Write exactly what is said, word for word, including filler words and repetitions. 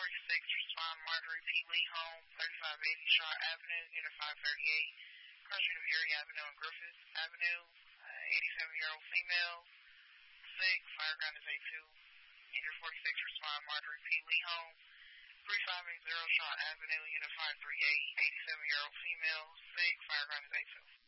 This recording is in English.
forty-six, respond Marjorie P. Lee home, thirty-five eighty Shaw Avenue, Unit five thirty-eight. Cross Unit Erie Avenue and Griffith Avenue, uh, eighty-seven-year-old female, sick, fireground is A two. Unit forty-six, respond Marjorie P. Lee home, thirty-five eighty Shaw Avenue, Unit five thirty-eight, eighty-seven-year-old female, sick, fireground is A two.